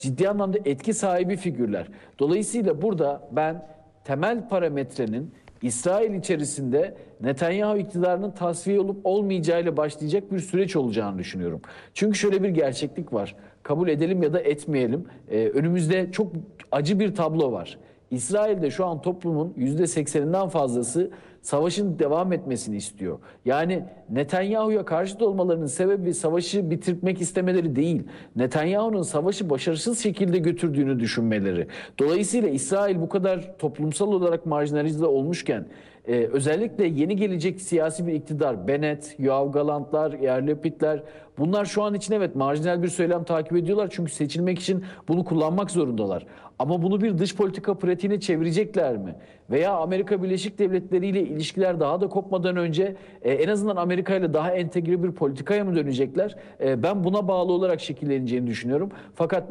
ciddi anlamda etki sahibi figürler. Dolayısıyla burada ben temel parametrenin İsrail içerisinde Netanyahu iktidarının tasfiye olup olmayacağıyla başlayacak bir süreç olacağını düşünüyorum. Çünkü şöyle bir gerçeklik var. Kabul edelim ya da etmeyelim. Önümüzde çok acı bir tablo var. İsrail'de şu an toplumun %80'inden fazlası savaşın devam etmesini istiyor. Yani Netanyahu'ya karşıt olmalarının sebebi savaşı bitirmek istemeleri değil. Netanyahu'nun savaşı başarısız şekilde götürdüğünü düşünmeleri. Dolayısıyla İsrail bu kadar toplumsal olarak marjinalize olmuşken özellikle yeni gelecek siyasi bir iktidar, Bennett, Yoav Galantlar, Yair Lapidler, bunlar şu an için evet marjinal bir söylem takip ediyorlar. Çünkü seçilmek için bunu kullanmak zorundalar. Ama bunu bir dış politika pratiğine çevirecekler mi? Veya Amerika Birleşik Devletleri ile ilişkiler daha da kopmadan önce en azından Amerika ile daha entegre bir politikaya mı dönecekler? Ben buna bağlı olarak şekilleneceğini düşünüyorum. Fakat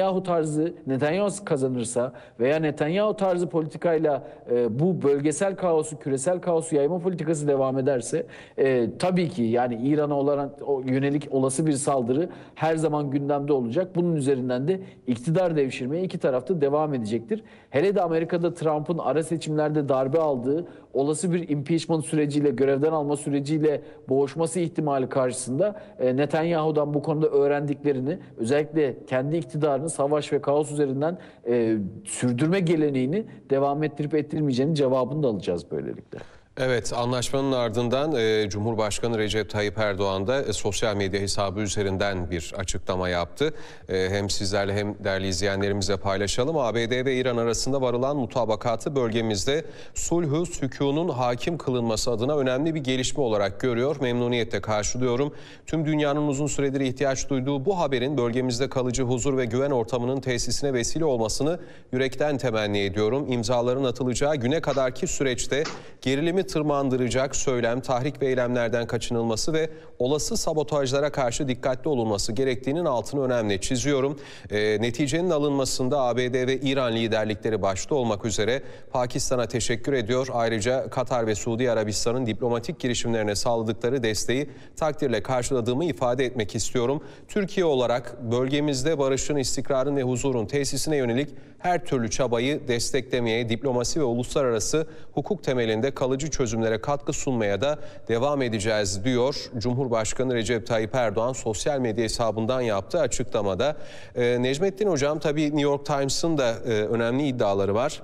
Netanyahu kazanırsa veya Netanyahu tarzı politikayla bu bölgesel kaosu, küresel kaosu yayma politikası devam ederse tabii ki yani İran'a olan yönelik olası bir saldırı her zaman gündemde olacak. Bunun üzerinden de iktidar devşirmeye iki tarafta devam edecektir. Hele de Amerika'da Trump'ın ara seçimlerde darbe aldığı olası bir impeachment süreciyle, görevden alma süreciyle boğuşması ihtimali karşısında Netanyahu'dan bu konuda öğrendiklerini, özellikle kendi iktidarını savaş ve kaos üzerinden sürdürme geleneğini devam ettirip ettirmeyeceğinin cevabını da alacağız böylelikle. Evet, anlaşmanın ardından Cumhurbaşkanı Recep Tayyip Erdoğan da sosyal medya hesabı üzerinden bir açıklama yaptı. Hem sizlerle hem değerli izleyenlerimizle paylaşalım. ABD ve İran arasında varılan mutabakatı bölgemizde sulhü, sükunun hakim kılınması adına önemli bir gelişme olarak görüyor. Memnuniyetle karşılıyorum. Tüm dünyanın uzun süredir ihtiyaç duyduğu bu haberin bölgemizde kalıcı huzur ve güven ortamının tesisine vesile olmasını yürekten temenni ediyorum. İmzaların atılacağı güne kadarki süreçte gerilimi tırmandıracak söylem, tahrik ve eylemlerden kaçınılması ve olası sabotajlara karşı dikkatli olunması gerektiğinin altını önemli çiziyorum. Neticenin alınmasında ABD ve İran liderlikleri başta olmak üzere Pakistan'a teşekkür ediyor. Ayrıca Katar ve Suudi Arabistan'ın diplomatik girişimlerine sağladıkları desteği takdirle karşıladığımı ifade etmek istiyorum. Türkiye olarak bölgemizde barışın, istikrarın ve huzurun tesisine yönelik her türlü çabayı desteklemeye, diplomasi ve uluslararası hukuk temelinde kalıcı çözümlere katkı sunmaya da devam edeceğiz diyor Cumhurbaşkanı Recep Tayyip Erdoğan sosyal medya hesabından yaptığı açıklamada. Necmettin Hocam, tabii New York Times'ın da önemli iddiaları var.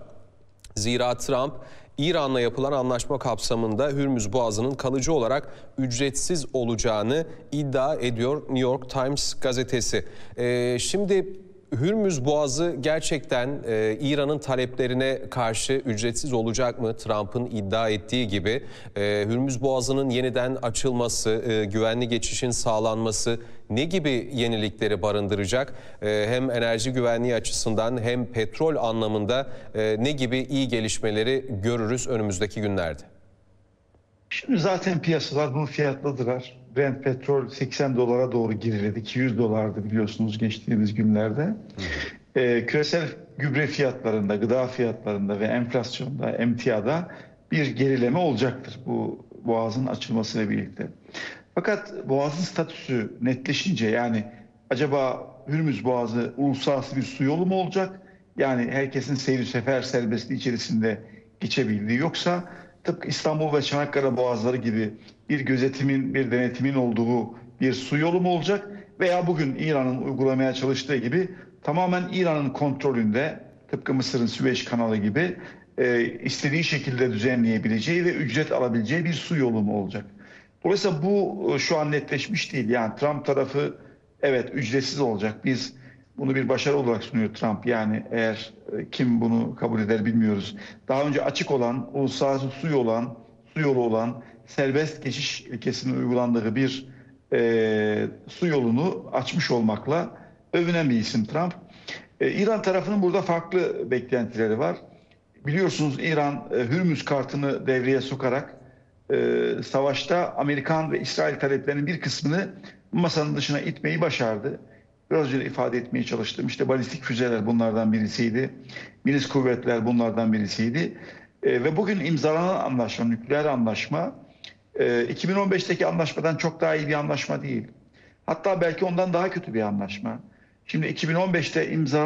Zira Trump İran'la yapılan anlaşma kapsamında Hürmüz Boğazı'nın kalıcı olarak ücretsiz olacağını iddia ediyor New York Times gazetesi. Şimdi Hürmüz Boğazı gerçekten İran'ın taleplerine karşı ücretsiz olacak mı? Trump'ın iddia ettiği gibi Hürmüz Boğazı'nın yeniden açılması, güvenli geçişin sağlanması ne gibi yenilikleri barındıracak? Hem enerji güvenliği açısından hem petrol anlamında ne gibi iyi gelişmeleri görürüz önümüzdeki günlerde? Şimdi zaten piyasalar bunu fiyatladılar. Brent petrol 80 dolara doğru geriledi. 200 dolardı biliyorsunuz geçtiğimiz günlerde. Küresel gübre fiyatlarında, gıda fiyatlarında ve enflasyonda, emtiada bir gerileme olacaktır bu boğazın açılmasıyla birlikte. Fakat boğazın statüsü netleşince, yani acaba Hürmüz Boğazı uluslararası bir su yolu mu olacak? Yani herkesin seyir sefer serbestliği içerisinde geçebildiği, yoksa tıpkı İstanbul ve Çanakkale boğazları gibi bir gözetimin, bir denetimin olduğu bir su yolu mu olacak? Veya bugün İran'ın uygulamaya çalıştığı gibi tamamen İran'ın kontrolünde, tıpkı Mısır'ın Süveyş kanalı gibi istediği şekilde düzenleyebileceği ve ücret alabileceği bir su yolu mu olacak? Dolayısıyla bu şu an netleşmiş değil. Yani Trump tarafı evet ücretsiz olacak. Biz bunu bir başarı olarak sunuyor Trump. Yani eğer kim bunu kabul eder bilmiyoruz. Daha önce açık olan, uluslararası su yolu olan serbest geçiş ilkesinin uygulandığı bir su yolunu açmış olmakla övünen bir isim Trump. İran tarafının burada farklı beklentileri var. Biliyorsunuz İran Hürmüz kartını devreye sokarak savaşta Amerikan ve İsrail taleplerinin bir kısmını masanın dışına itmeyi başardı. Biraz önce ifade etmeye çalıştım. İşte balistik füzeler bunlardan birisiydi. Milis kuvvetler bunlardan birisiydi. Ve bugün imzalanan anlaşma, nükleer anlaşma 2015'teki anlaşmadan çok daha iyi bir anlaşma değil. Hatta belki ondan daha kötü bir anlaşma. Şimdi 2015'te